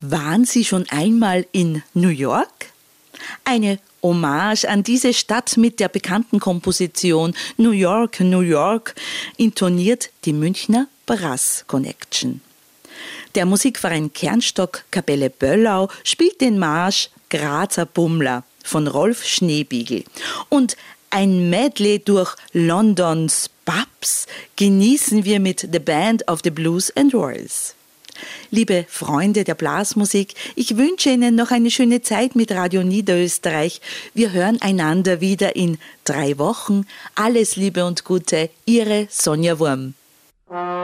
Waren Sie schon einmal in New York? Eine Hommage an diese Stadt mit der bekannten Komposition New York, New York intoniert die Münchner Brass Connection. Der Musikverein Kernstock Kapelle Böllau spielt den Marsch Grazer Bummler von Rolf Schneebiegel. Und ein Medley durch Londons Pubs genießen wir mit The Band of the Blues and Royals. Liebe Freunde der Blasmusik, ich wünsche Ihnen noch eine schöne Zeit mit Radio Niederösterreich. Wir hören einander wieder in 3 Wochen. Alles Liebe und Gute, Ihre Sonja Wurm.